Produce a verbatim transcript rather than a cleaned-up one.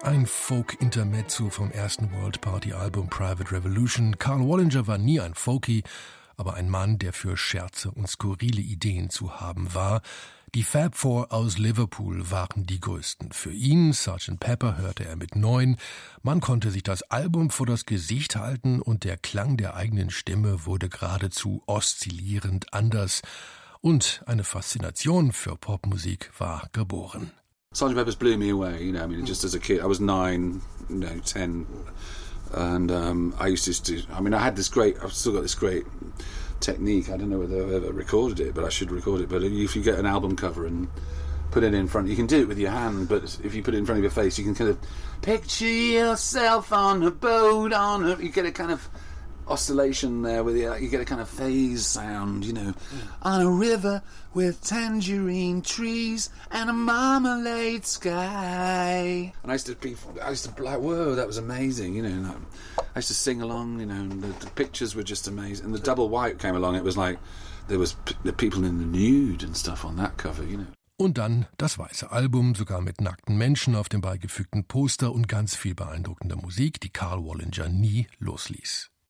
Ein Folk-Intermezzo vom ersten World Party-Album Private Revolution. Carl Wallinger war nie ein Folkie, aber ein Mann, der für Scherze und skurrile Ideen zu haben war. Die Fab Four aus Liverpool waren die größten. Für ihn, Sergeant Pepper, hörte er mit neun. Man konnte sich das Album vor das Gesicht halten und der Klang der eigenen Stimme wurde geradezu oszillierend anders. Und eine Faszination für Popmusik war geboren. Sergeant Pepper's blew me away, you know, I mean, just as a kid. I was nine, you know, ten, and um, I used to, I mean, I had this great, I've still got this great technique. I don't know whether I've ever recorded it, but I should record it. But if you get an album cover and put it in front, you can do it with your hand, but if you put it in front of your face, you can kind of picture yourself on a boat, on a, you get a kind of oscillation there with it, you get a kind of phase sound, you know, mm. on a river with tangerine trees and a marmalade sky. And I used to be, I used to be like, whoa, that was amazing, you know. And I used to sing along, you know, and the, the pictures were just amazing. And the double white came along, it was like there was p- the people in the nude and stuff on that cover, you know. Und dann das weiße Album, sogar mit nackten Menschen auf dem beigefügten Poster und ganz viel beeindruckender Musik, die Carl Wallinger nie losließ.